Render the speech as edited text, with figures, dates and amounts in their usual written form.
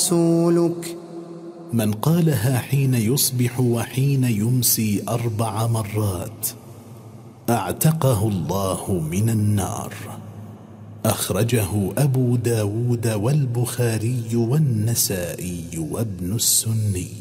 رسولك. من قالها حين يصبح وحين يمسي 4 مرات اعتقه الله من النار. أخرجه أبو داود والبخاري والنسائي وابن السني.